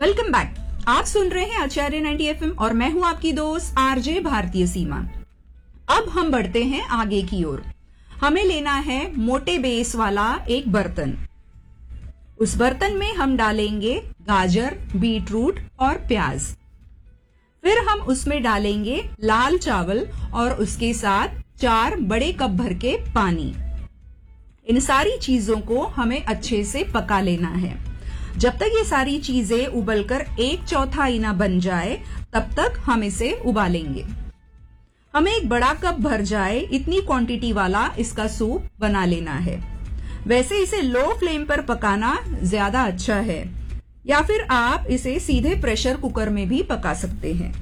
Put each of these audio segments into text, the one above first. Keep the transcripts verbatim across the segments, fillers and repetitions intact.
Welcome back. आप सुन रहे हैं आचार्य नाइंटी एफ एम और मैं हूं आपकी दोस्त आरजे भारतीय सीमा। अब हम बढ़ते हैं आगे की ओर। हमें लेना है मोटे बेस वाला एक बर्तन। उस बर्तन में हम डालेंगे गाजर, बीटरूट और प्याज। फिर हम उसमें डालेंगे लाल चावल और उसके साथ चार बड़े कप भर के पानी। इन सारी चीजों को हमें अच्छे से पका लेना है। जब तक ये सारी चीजें उबलकर एक चौथाई ना बन जाए तब तक हम इसे उबालेंगे। हमें एक बड़ा कप भर जाए इतनी क्वांटिटी वाला इसका सूप बना लेना है। वैसे इसे लो फ्लेम पर पकाना ज्यादा अच्छा है, या फिर आप इसे सीधे प्रेशर कुकर में भी पका सकते हैं।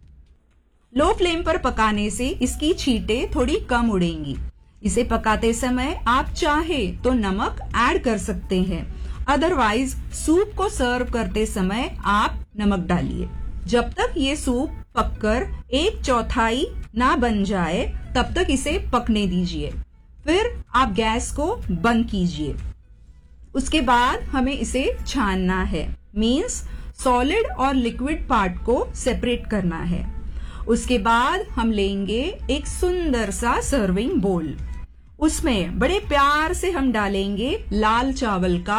लो फ्लेम पर पकाने से इसकी छींटें थोड़ी कम उड़ेंगी। इसे पकाते समय आप चाहे तो नमक ऐड कर सकते हैं, अदरवाइज सूप को सर्व करते समय आप नमक डालिए। जब तक ये सूप पककर एक चौथाई ना बन जाए तब तक इसे पकने दीजिए। फिर आप गैस को बंद कीजिए। उसके बाद हमें इसे छानना है, मीन्स सॉलिड और लिक्विड पार्ट को सेपरेट करना है। उसके बाद हम लेंगे एक सुंदर सा सर्विंग बोल। उसमें बड़े प्यार से हम डालेंगे लाल चावल का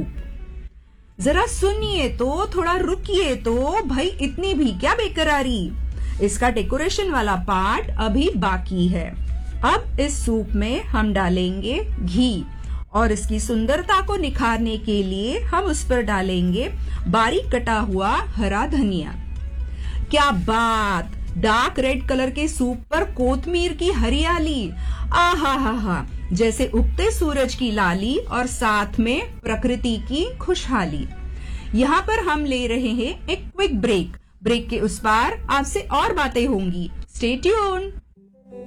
सूप। जरा सुनिए तो, थोड़ा रुकिए तो, भाई इतनी भी क्या बेकरारी। इसका डेकोरेशन वाला पार्ट अभी बाकी है। अब इस सूप में हम डालेंगे घी और इसकी सुंदरता को निखारने के लिए हम उस पर डालेंगे बारीक कटा हुआ हरा धनिया। क्या बात! डार्क रेड कलर के सूप पर कोतमीर की हरियाली, आहा हा हा, जैसे उगते सूरज की लाली और साथ में प्रकृति की खुशहाली। यहाँ पर हम ले रहे हैं एक क्विक ब्रेक। ब्रेक के उस पार आपसे और बातें होंगी। Stay tuned.